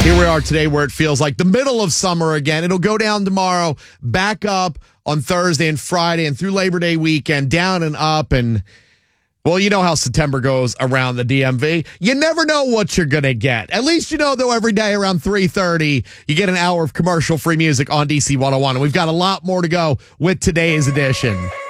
Here we are today where it feels like the middle of summer again. It'll go down tomorrow, back up on Thursday and Friday and through Labor Day weekend, down and up. And, well, you know how September goes around the DMV. You never know what you're going to get. At least you know, though, every day around 3:30, you get an hour of commercial-free music on DC 101. And we've got a lot more to go with today's edition.